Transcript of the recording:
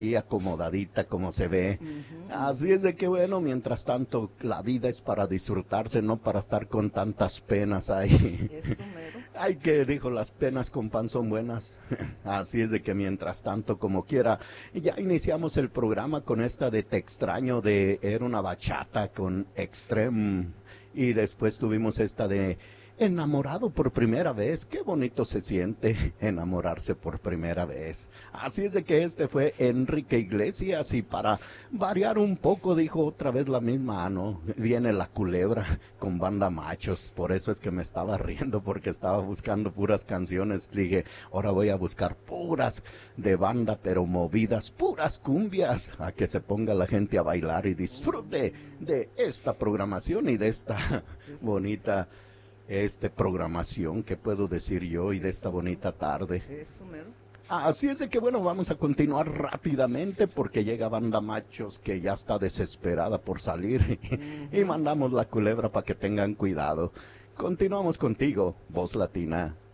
y acomodadita como se ve. Ujú. Así es de que bueno, mientras tanto, la vida es para disfrutarse, no para estar con tantas penas ahí. Eso mero. Ay, que dijo, las penas con pan son buenas. Así es de que mientras tanto, como quiera, ya iniciamos el programa con esta de Te extraño, de Era una bachata con Extreme. Y después tuvimos esta de Enamorado por primera vez. Qué bonito se siente enamorarse por primera vez. Así es de que este fue Enrique Iglesias y para variar un poco dijo otra vez la misma, no, viene la culebra con banda machos. Por eso es que me estaba riendo porque estaba buscando puras canciones. Dije, ahora voy a buscar puras de banda pero movidas, puras cumbias, a que se ponga la gente a bailar y disfrute de esta programación y de esta bonita programación, ¿qué puedo decir yo? Y de esta bonita tarde. Eso mero. Así es de que bueno, vamos a continuar rápidamente porque llega Banda Machos que ya está desesperada por salir y Ujú. mandamos la culebra para que tengan cuidado. Continuamos contigo, Voz Latina.